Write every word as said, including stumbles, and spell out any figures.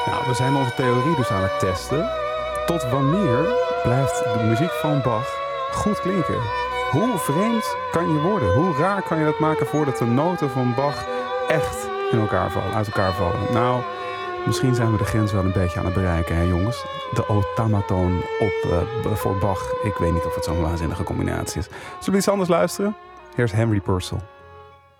Nou, we zijn onze theorie dus aan het testen. Tot wanneer blijft de muziek van Bach goed klinken? Hoe vreemd kan je worden? Hoe raar kan je dat maken voordat de noten van Bach echt in elkaar vallen, uit elkaar vallen? Nou, misschien zijn we de grens wel een beetje aan het bereiken, hè jongens? De automatoon op, uh, voor Bach. Ik weet niet of het zo'n waanzinnige combinatie is. Zullen we iets anders luisteren? Hier is Henry Purcell.